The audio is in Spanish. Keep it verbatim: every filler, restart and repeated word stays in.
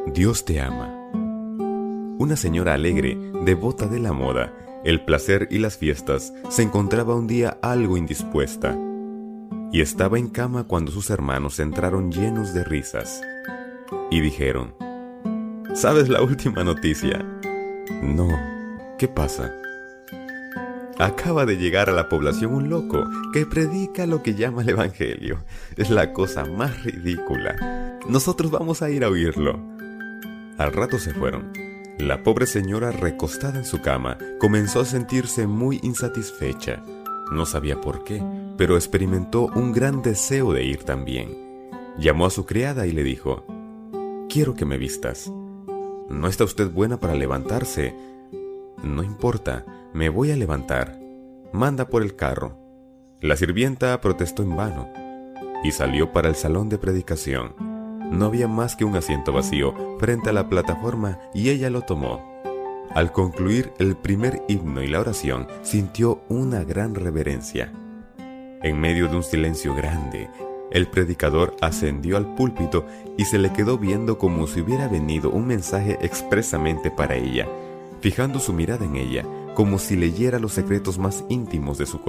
Dios te ama. Una señora alegre, devota de la moda, el placer y las fiestas, se encontraba un día algo indispuesta y estaba en cama cuando sus hermanos entraron llenos de risas y dijeron: ¿sabes la última noticia? No, ¿qué pasa? Acaba de llegar a la población un loco que predica lo que llama el evangelio. Es la cosa más ridícula. Nosotros vamos a ir a oírlo. Al rato se fueron. La pobre señora, recostada en su cama, comenzó a sentirse muy insatisfecha. No sabía por qué, pero experimentó un gran deseo de ir también. Llamó a su criada y le dijo: «Quiero que me vistas». «¿No está usted buena para levantarse?» «No importa, me voy a levantar. Manda por el carro». La sirvienta protestó en vano y salió para el salón de predicación. No había más que un asiento vacío frente a la plataforma y ella lo tomó. Al concluir el primer himno y la oración, sintió una gran reverencia. En medio de un silencio grande, el predicador ascendió al púlpito y se le quedó viendo como si hubiera venido un mensaje expresamente para ella, fijando su mirada en ella, como si leyera los secretos más íntimos de su corazón.